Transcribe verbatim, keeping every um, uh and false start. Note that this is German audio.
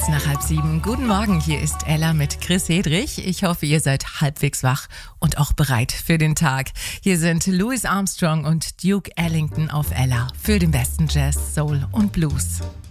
Kurz nach halb sieben. Guten Morgen, hier ist Ella mit Chris Hedrich. Ich hoffe, ihr seid halbwegs wach und auch bereit für den Tag. Hier sind Louis Armstrong und Duke Ellington auf Ella für den besten Jazz, Soul und Blues.